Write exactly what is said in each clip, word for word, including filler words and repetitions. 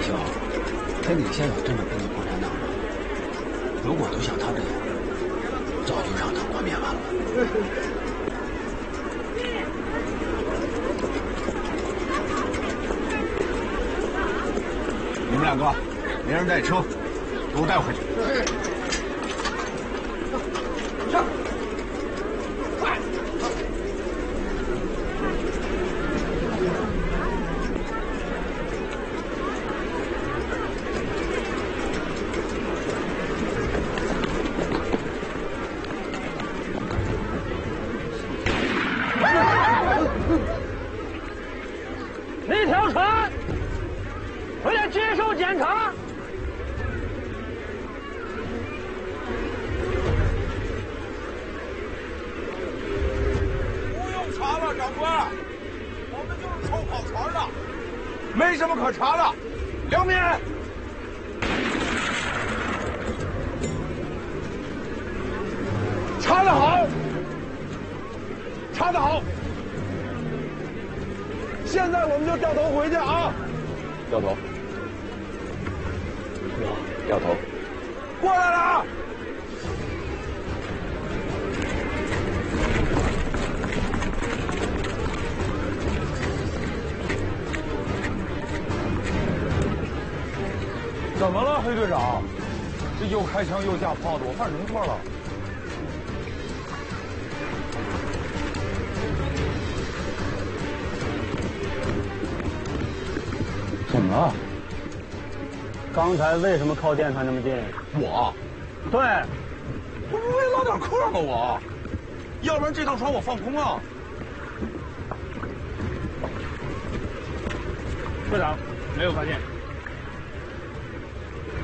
兄，天顶先生真的不能共产党人，如果都像他这样，早就让他国灭完了。你们两个，连人带车，给我带回去。上。 那条船回来接受检查。 不用查了，长官，我们就是偷跑船的，没什么可查的。两边，查得好，查得好。 现在我们就掉头回去啊！ 掉头，掉头， 过来了啊！怎么了，黑队长？这又开枪又架炮的，我犯什么错了？ 怎么了？刚才为什么靠电船那么近？ 我， 对， 我不为捞点客吗？我，要不然这趟船我放空了。 队长，没有发现。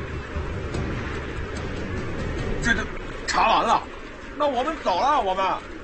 这就查完了，那我们走了，我们。